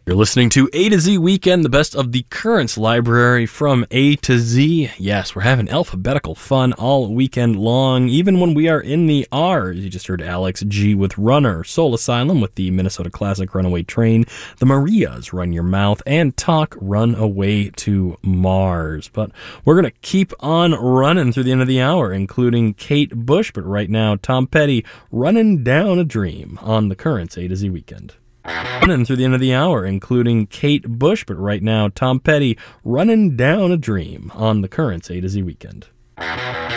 You're listening to A to Z Weekend, the best of the Currents library from A to Z. Yes, we're having alphabetical fun all weekend long, even when we are in the R's. You just heard Alex G with Runner, Soul Asylum with the Minnesota Classic Runaway Train, the Marias, Run Your Mouth, and Talk, Run Away to Mars. But we're going to keep on running through the end of the hour, including Kate Bush, but right now, Tom Petty, Running Down a Dream on the Currents A to Z Weekend. Running through the end of the hour, including Kate Bush, but right now, Tom Petty, Running Down a Dream on the Currents A to Z Weekend.